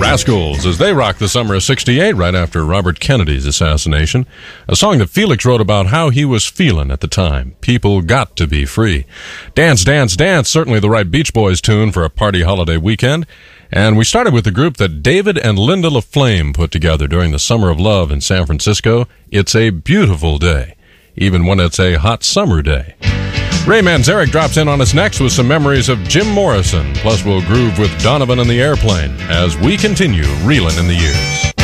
Rascals, as they rock the summer of '68 right after Robert Kennedy's assassination. A song that Felix wrote about how he was feeling at the time. People got to be free. Dance, Dance, Dance, certainly the right Beach Boys tune for a party holiday weekend. And we started with the group that David and Linda LaFlame put together during the Summer of Love in San Francisco. It's a beautiful day, even when it's a hot summer day. Ray Manzarek drops in on us next with some memories of Jim Morrison. Plus, we'll groove with Donovan and the Airplane as we continue reeling in the years.